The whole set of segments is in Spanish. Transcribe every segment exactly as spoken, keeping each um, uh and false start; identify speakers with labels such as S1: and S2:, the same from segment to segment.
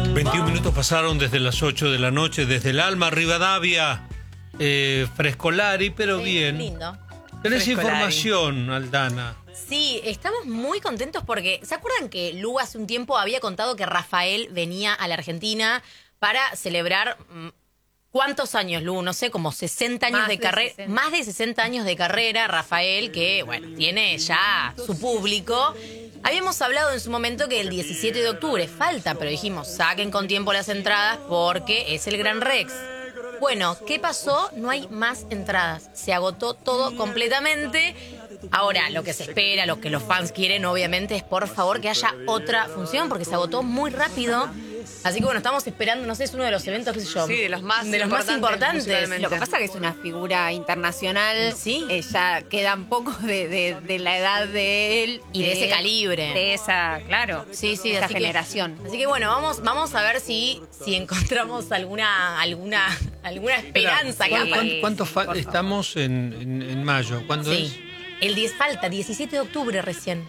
S1: veintiún minutos pasaron desde las ocho de la noche, desde el Alma, Rivadavia, eh, Frescolari, pero
S2: Sí,
S1: bien.
S2: Lindo.
S1: ¿Tenés
S2: Frescolari.
S1: información, Aldana?
S2: Sí, estamos muy contentos porque, ¿se acuerdan que Lu hace un tiempo había contado que Rafael venía a la Argentina para celebrar... ¿Cuántos años, Lu? No sé, como sesenta años
S3: Más
S2: de,
S3: de
S2: carrera.
S3: sesenta.
S2: Más de sesenta años de carrera, Rafael, que, bueno, tiene ya su público. Habíamos hablado en su momento que el diecisiete de octubre falta, pero dijimos, saquen con tiempo las entradas porque es el Gran Rex. Bueno, ¿qué pasó? No hay más entradas. Se agotó todo completamente. Ahora, lo que se espera, lo que los fans quieren, obviamente, es por favor que haya otra función, porque se agotó muy rápido. Así que bueno, estamos esperando, no sé, es uno de los eventos, qué sé yo.
S3: Sí, de los más
S2: de los más
S3: importantes,
S2: importantes.
S3: Lo que pasa es que es una figura internacional.
S2: Sí.
S3: Eh, ya quedan pocos de, de, de la edad de él.
S2: Y de ese calibre.
S3: De esa, claro.
S2: Sí, sí,
S3: de esa
S2: así que-
S3: generación.
S2: así que bueno, vamos, vamos a ver si, si encontramos alguna, alguna, alguna esperanza.
S1: ¿Cuán-
S2: que-
S1: cuán- ¿Cuánto fa-
S3: por favor.
S1: estamos en, en- en mayo? ¿Cuándo
S2: Sí.
S1: es?
S2: El diez falta, diecisiete de octubre recién.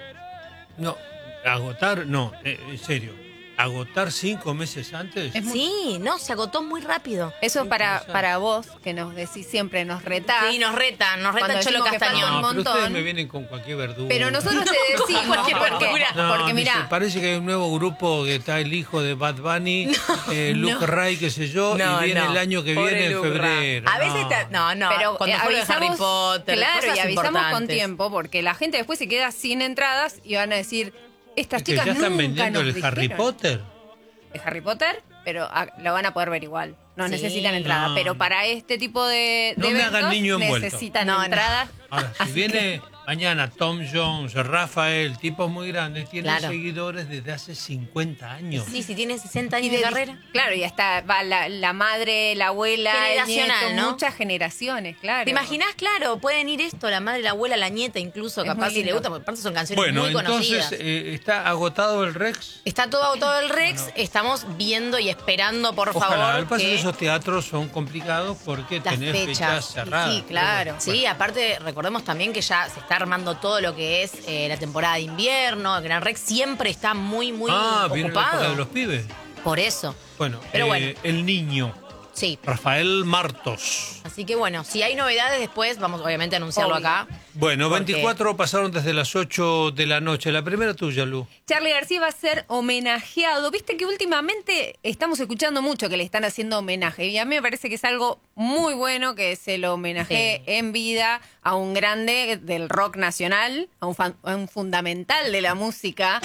S1: No, agotar, no, eh, en serio. ¿Agotar cinco meses antes?
S3: Es muy-
S2: Sí, no, se agotó muy rápido.
S3: Eso
S1: Qué
S3: para,
S1: interesante.
S3: para vos, que nos decís siempre, nos retás.
S2: Sí, nos retan, nos
S3: Cuando
S2: retan Cholo
S3: decimos que falta
S2: Castañón.
S3: un
S1: No, pero
S3: montón.
S1: ustedes me vienen con cualquier verdura.
S3: Pero nosotros te decimos
S2: cualquier
S3: porque,
S2: verdura.
S1: No,
S3: porque
S1: dice,
S3: mirá,
S1: parece que hay un nuevo grupo que está el hijo de Bad Bunny, eh, Luke Ray, qué sé yo,
S2: No,
S1: y viene
S2: no.
S1: el año que
S2: Pobre
S1: viene en
S2: Luke Ray.
S1: febrero.
S2: A veces,
S1: no.
S2: te- no, no,
S3: pero
S2: cuando
S3: eh,
S2: fue lo de Harry
S3: avisamos,
S2: Potter,
S3: claro,
S2: cosas
S3: y avisamos con
S2: importantes.
S3: tiempo, porque la gente después se queda sin entradas y van a decir, estas
S1: Es que
S3: chicas
S1: ya están
S3: nunca
S1: vendiendo
S3: nos
S1: el Harry
S3: dijeron".
S1: Potter.
S3: Es Harry Potter, pero ah, lo van a poder ver igual. No
S2: Sí.
S3: necesitan entrada.
S1: No.
S3: Pero para este tipo de, de
S1: No me hagan
S3: eventos
S1: niño envuelto.
S3: necesitan
S2: No, no.
S3: entradas.
S1: Ahora, si
S3: Así
S1: viene mañana Tom Jones, Rafael, tipos muy grandes, tienen
S2: Claro.
S1: seguidores desde hace cincuenta años.
S2: Sí, si tiene sesenta
S3: Y
S2: años de,
S3: de-
S2: carrera.
S3: Claro, y hasta va la, la madre, la abuela, el
S2: Generacional,
S3: nieto,
S2: ¿no?
S3: muchas generaciones, claro.
S2: ¿Te imaginás? Claro, pueden ir esto, la madre, la abuela, la nieta, incluso,
S3: Es
S2: capaz
S3: muy
S2: si le
S3: lindo.
S2: gusta, porque aparte son canciones
S1: Bueno,
S2: muy
S1: entonces
S2: conocidas.
S1: eh, está agotado el Rex.
S2: Está todo agotado el Rex, estamos viendo y esperando, por
S1: Ojalá.
S2: favor,
S1: Lo que pasa es
S2: que
S1: que esos teatros son complicados porque
S2: las
S1: tenés fechas
S2: fechas.
S1: cerradas.
S3: Sí, claro.
S2: Sí, aparte recordemos también que ya se está armando todo lo que es eh, la temporada de invierno. El Gran Rex siempre está muy, muy
S1: Ah, viene la época
S2: ocupado.
S1: de los pibes.
S2: Por eso.
S1: Bueno,
S2: Pero
S1: eh,
S2: bueno.
S1: el niño,
S2: Sí.
S1: Rafael Martos.
S2: Así que bueno, si hay novedades después, vamos obviamente a anunciarlo
S3: Obvio.
S2: acá.
S1: Bueno,
S2: Porque-
S1: veinticuatro pasaron desde las ocho de la noche. La primera tuya, Lu.
S3: Charly García va a ser homenajeado. Viste que últimamente estamos escuchando mucho que le están haciendo homenaje. Y a mí me parece que es algo muy bueno que se lo homenajee
S2: Sí.
S3: en vida a un grande del rock nacional, a un, fan- a un fundamental de la música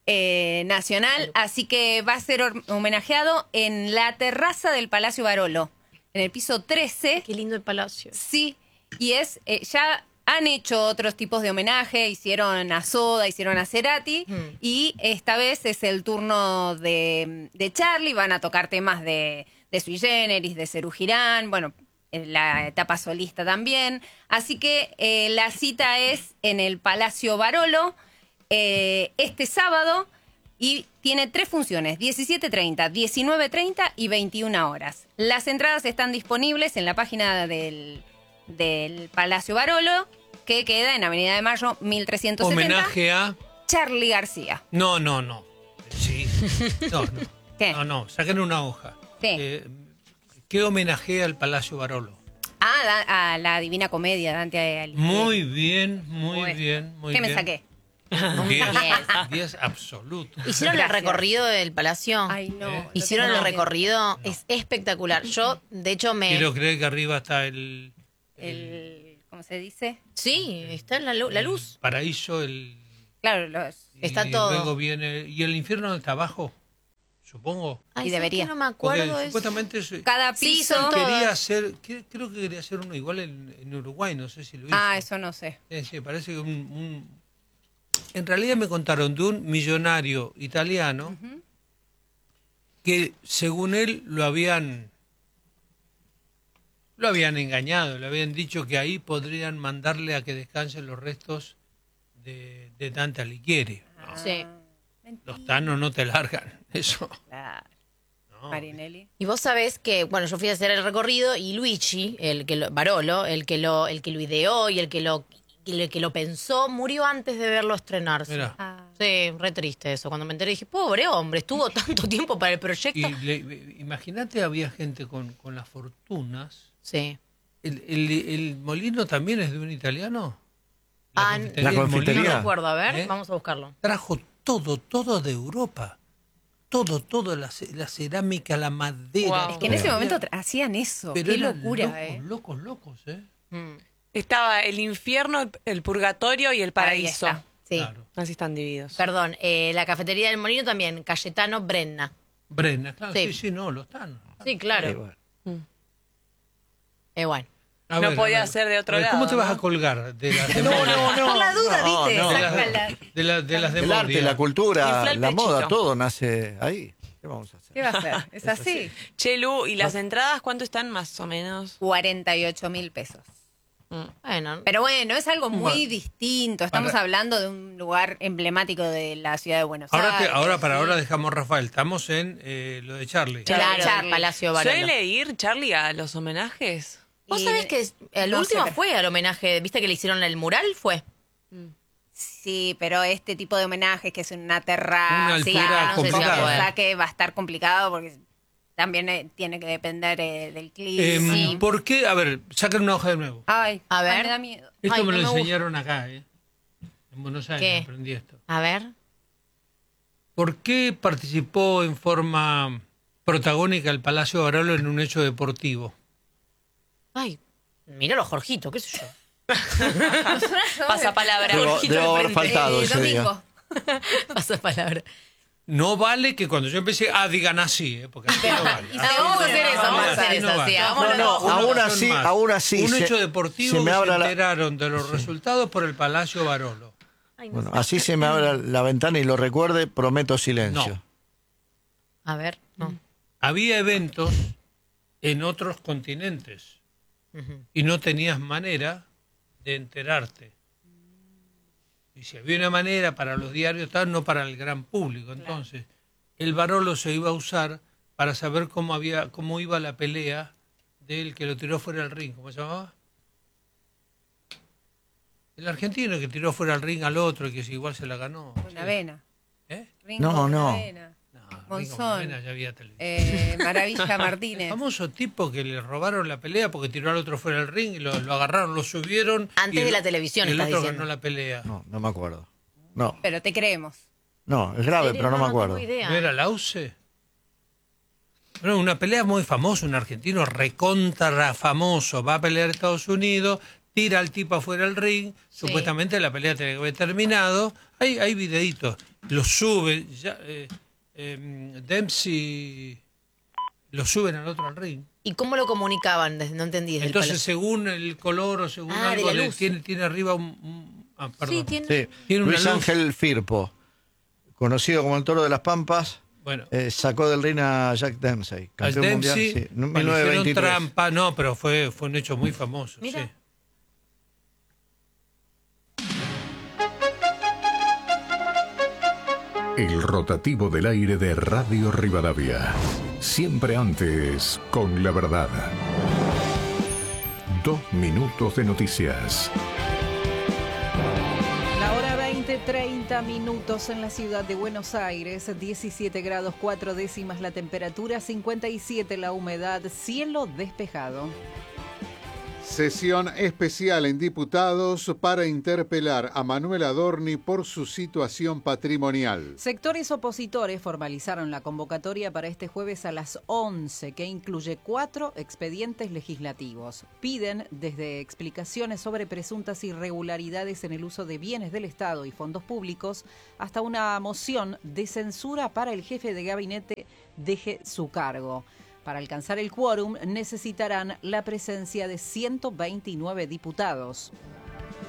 S3: eh, nacional. Así que va a ser hor- homenajeado en la terraza del Palacio Barolo, en el piso trece.
S2: Qué lindo el palacio.
S3: Sí, y es, eh, ya han hecho otros tipos de homenaje, hicieron a Soda, hicieron a Cerati,
S2: Mm.
S3: y esta vez es el turno de, de Charly, van a tocar temas de, de Sui Generis, de Serú Girán, bueno, en la etapa solista también, así que eh, la cita es en el Palacio Barolo, eh, este sábado, y tiene tres funciones, diecisiete treinta, diecinueve treinta y veintiuna horas. Las entradas están disponibles en la página del, del Palacio Barolo, que queda en Avenida de Mayo mil trescientos setenta.
S1: Homenaje a...
S3: Charly García.
S1: No, no, no. Sí. No, no.
S3: ¿Qué?
S1: No, no. Saquen una hoja.
S3: Sí.
S1: Eh, ¿Qué homenaje al Palacio Barolo?
S3: Ah, da- a la Divina Comedia, Dante Alighieri.
S1: Muy bien, muy
S3: Bueno.
S1: bien, muy
S3: ¿Qué
S1: bien.
S3: me saqué?
S1: diez,
S2: diez.
S1: diez absoluto.
S2: ¿Hicieron
S3: Gracias.
S2: el recorrido del palacio?
S3: Ay, no.
S1: ¿Eh?
S3: no
S2: ¿Hicieron
S3: tengo
S2: el
S3: idea.
S2: recorrido? Es espectacular. Yo, de hecho, me...
S1: Quiero creer que arriba está el,
S3: El, ¿Cómo se dice?
S2: Sí, está en la, lu- la luz.
S1: paraíso, el...
S3: Claro, los...
S2: Está
S1: y
S2: todo.
S1: Luego viene... ¿Y el infierno está abajo? Supongo.
S2: Ay,
S3: Y
S2: ¿sabes
S3: debería.
S2: qué? No me
S1: Porque
S2: acuerdo de eso.
S1: supuestamente es-
S3: Cada
S2: Sí,
S3: piso...
S2: son todos.
S1: quería hacer... que- Creo que quería hacer uno igual en, en Uruguay, no sé si lo hizo.
S3: Ah, eso no sé.
S1: Sí, sí, parece que un, un- En realidad me contaron de un millonario italiano que según él lo habían lo habían engañado, le habían dicho que ahí podrían mandarle a que descansen los restos de, de Dante Alighieri. No,
S2: Sí.
S1: los tanos no te largan, eso.
S3: Claro.
S1: No.
S3: Marinelli.
S2: Y vos sabés que, bueno, yo fui a hacer el recorrido y Luigi, el que lo, Barolo, el que lo, el que lo ideó y el que lo que lo, que lo pensó murió antes de verlo estrenarse.
S1: Mirá.
S3: Ah.
S2: Sí, re triste eso. Cuando me enteré dije, pobre hombre, estuvo tanto tiempo para el proyecto.
S1: Y le- imagínate, había gente con, con las fortunas.
S2: Sí.
S1: ¿El, el, el molino también es de un italiano?
S2: Ah,
S4: La
S1: El
S4: confitería.
S2: No
S1: molino
S2: recuerdo, a ver,
S1: ¿Eh?
S2: vamos a buscarlo.
S1: trajo todo, todo de Europa. Todo, todo, la, ce- la cerámica, la madera.
S5: Wow.
S3: Es que en ese
S1: todo.
S3: momento tra- hacían eso.
S1: Pero
S3: Qué
S1: eran
S3: locura,
S1: locos,
S3: ¿eh?
S1: locos, locos, ¿eh?
S2: Mm.
S5: Estaba el infierno, el- el purgatorio y el
S3: Ahí
S5: paraíso.
S3: está.
S2: Sí.
S1: Claro.
S5: Así están divididos.
S2: Perdón, eh, la cafetería del Molino también, Cayetano Brenna.
S1: Brenna, claro,
S2: Sí.
S1: sí, sí, no, lo están.
S2: Sí, claro.
S4: Eh, bueno.
S2: Eh, bueno.
S1: A
S5: No
S1: ver,
S5: podía
S1: a ver.
S5: ser de otro
S1: A ver, ¿Cómo
S5: lado,
S1: te vas
S5: ¿no?
S1: a colgar de las de
S4: No,
S1: moda?
S4: no, no.
S3: Por la duda,
S4: no,
S3: ¿viste?
S4: no.
S1: De las,
S3: Sácala.
S1: de, la- de las de
S4: El arte,
S1: Moria.
S4: la cultura,
S5: Infla el
S4: la
S5: pechito.
S4: moda, todo nace ahí. ¿Qué vamos a hacer?
S3: ¿Qué va a hacer? ¿Es así?
S5: Chelu, ¿y las entradas cuánto están más o menos?
S3: cuarenta y ocho mil pesos.
S2: Bueno,
S3: Pero bueno, es algo muy
S1: Bueno.
S3: distinto. Estamos
S1: Para-
S3: hablando de un lugar emblemático de la ciudad de Buenos
S1: Ahora, te-
S3: Aires.
S1: ahora para
S3: sí.
S1: ahora dejamos Rafael. Estamos en eh, lo de Charlie.
S2: claro,
S3: Charlie.
S2: el Palacio Barolo.
S5: ¿Suele ir Charlie a los homenajes?
S2: ¿Vos
S3: Y-
S2: sabés que es- el
S3: no
S2: último
S3: sé, pero-
S2: fue al homenaje, viste que le hicieron el mural? Fue.
S3: Sí, pero este tipo de homenajes que es en una terraza,
S1: Una altura
S3: no sé si
S1: complicada.
S3: va a poder. Que va a estar complicado porque también eh, tiene que depender eh, del clima.
S1: Eh,
S2: Sí.
S1: ¿Por qué? A ver, saquen una hoja de nuevo.
S3: Ay,
S2: A ver.
S3: ay, me da miedo.
S1: Esto
S2: Ay,
S1: me
S2: no
S1: lo
S2: me gusta.
S1: enseñaron acá, ¿eh? En Buenos Aires
S2: ¿Qué?
S1: aprendí esto.
S2: A ver.
S1: ¿Por qué participó en forma protagónica el Palacio Barolo en un hecho deportivo?
S2: Ay, míralo, Jorgito, qué sé yo.
S5: Pasa palabra.
S4: Debo,
S5: Jorgito
S4: debo
S5: al
S4: haber
S5: frente.
S4: faltado
S3: Eh,
S4: ese día.
S3: domingo.
S2: Pasa palabra.
S1: No vale que cuando yo empecé, ah, digan así, ¿eh? Porque así no vale.
S3: Y
S1: Así
S3: vamos
S1: no
S3: a hacer
S1: vale.
S3: eso,
S2: vamos a
S1: Así
S2: hacer eso,
S1: no
S2: sí,
S1: vale.
S2: hagámoslo
S4: No, no,
S1: Una
S4: aún
S1: razón
S4: así,
S1: más.
S4: aún así
S1: Un
S4: se-
S1: hecho deportivo
S4: se me
S1: que
S4: abra
S1: se
S4: la-
S1: enteraron de los resultados por el Palacio Barolo.
S2: Ay, no
S4: Bueno,
S2: sé.
S4: así se me abre la ventana y lo recuerde, prometo silencio.
S1: No.
S2: A ver, no.
S1: Había eventos en otros continentes
S2: Ujú.
S1: y no tenías manera de enterarte. Y si había una manera para los diarios, tal, no para el gran público. Entonces, el Barolo se iba a usar para saber cómo había, cómo iba la pelea del que lo tiró fuera del ring. ¿Cómo se llamaba? El argentino que tiró fuera del ring al otro y que si igual se la ganó.
S3: Con avena.
S1: ¿Eh?
S3: Ringo
S4: No,
S3: con
S4: no.
S3: avena.
S1: No, Ringo
S3: Monzón.
S1: Maravena ya había televisión.
S3: Eh, Maravilla
S1: El
S3: Martínez.
S1: famoso tipo que le robaron la pelea porque tiró al otro fuera del ring y lo, lo agarraron, lo subieron.
S2: Antes
S1: y el-
S2: de la televisión,
S1: y el
S2: estás
S1: otro
S2: diciendo.
S1: ganó la pelea.
S4: No, no me acuerdo. No,
S3: Pero te creemos.
S4: no, es grave, pero no me acuerdo.
S2: tengo idea.
S1: ¿No era Lause? Bueno, una pelea muy famosa, un argentino recontra famoso, va a pelear a Estados Unidos, tira al tipo afuera del ring, supuestamente la pelea tiene que haber terminado, hay, hay videitos, lo suben, ya, eh, eh, Dempsey lo suben al otro al ring.
S2: ¿Y cómo lo comunicaban? Desde- No entendí. desde el
S1: Entonces,
S2: palacio.
S1: según el color o según
S2: Ah, de
S1: algo,
S2: la
S1: le-
S2: luz.
S1: tiene, tiene arriba un... un- ah, perdón.
S2: Sí, tiene.
S4: Sí.
S1: Tiene una
S4: Luis
S1: luz.
S4: Ángel Firpo, conocido como el Toro de las Pampas,
S1: Bueno,
S4: eh, sacó del ring a Jack Dempsey,
S1: al
S4: campeón mundial.
S1: Dempsey,
S4: Sí, en
S1: bueno,
S4: mil novecientos
S1: hicieron
S4: veintitrés.
S1: trampa, no, pero fue, fue un hecho muy famoso.
S2: Mira.
S1: Sí.
S6: El rotativo del aire de Radio Rivadavia. Siempre antes, con la verdad. Dos minutos de noticias.
S7: La hora veinte, treinta minutos en la ciudad de Buenos Aires, diecisiete grados cuatro décimas la temperatura, cincuenta y siete la humedad, cielo despejado.
S8: Sesión especial en diputados para interpelar a Manuel Adorni por su situación patrimonial.
S7: Sectores opositores formalizaron la convocatoria para este jueves a las once, que incluye cuatro expedientes legislativos. Piden desde explicaciones sobre presuntas irregularidades en el uso de bienes del Estado y fondos públicos hasta una moción de censura para el jefe de gabinete deje su cargo. Para alcanzar el quórum necesitarán la presencia de ciento veintinueve diputados.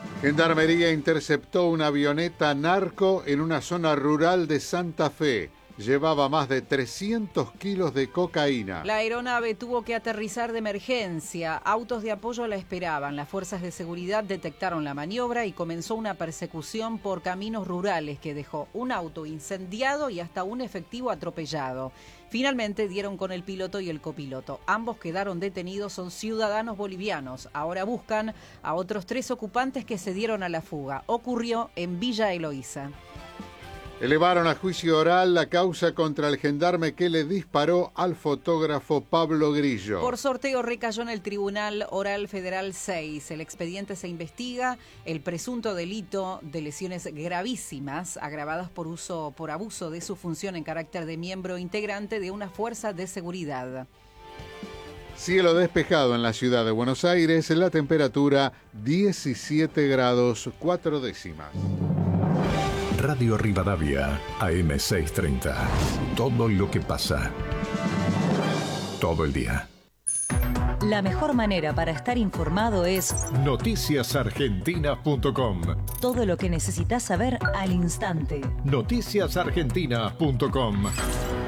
S8: Gendarmería interceptó una avioneta narco en una zona rural de Santa Fe. llevaba más de trescientos kilos de cocaína.
S7: La aeronave tuvo que aterrizar de emergencia. Autos de apoyo la esperaban. Las fuerzas de seguridad detectaron la maniobra y comenzó una persecución por caminos rurales que dejó un auto incendiado y hasta un efectivo atropellado. Finalmente dieron con el piloto y el copiloto. Ambos quedaron detenidos, son ciudadanos bolivianos. Ahora buscan a otros tres ocupantes que se dieron a la fuga. Ocurrió en Villa Eloísa.
S8: Elevaron a juicio oral la causa contra el gendarme que le disparó al fotógrafo Pablo Grillo.
S7: Por sorteo recayó en el Tribunal Oral Federal seis. El expediente se investiga el presunto delito de lesiones gravísimas agravadas por uso por abuso de su función en carácter de miembro integrante de una fuerza de seguridad.
S8: Cielo despejado en la ciudad de Buenos Aires, la temperatura diecisiete grados cuatro décimas.
S6: Radio Rivadavia, A M seiscientos treinta. Todo lo que pasa. Todo el día.
S9: La mejor manera para estar informado es
S6: noticias argentinas punto com.
S9: Todo lo que necesitas saber al instante.
S6: noticias argentinas punto com.